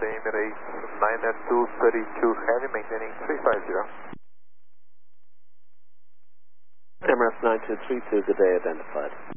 Delta Emirates 9232 Heavy, maintaining 350. Emirates 9232, good day, identified.